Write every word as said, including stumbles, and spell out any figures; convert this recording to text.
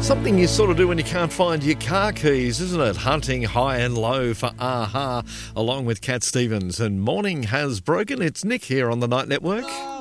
Something you sort of do when you can't find your car keys, isn't it? Hunting high and low for A-ha, along with Cat Stevens. And morning has broken. It's Nick here on the Night Network.